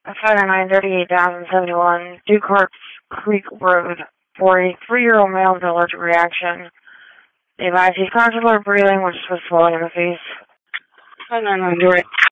5938071 Dewcart Creek Road for a 3-year-old male with allergic reaction. They advise he's conscious of breathing, which is with swelling in the face. 599, you're right.